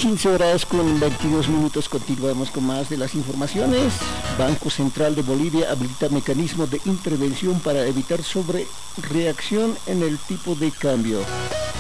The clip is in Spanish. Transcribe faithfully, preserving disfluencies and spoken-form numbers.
quince horas con veintidós minutos, continuamos con más de las informaciones. Banco Central de Bolivia habilita mecanismos de intervención para evitar sobrereacción en el tipo de cambio.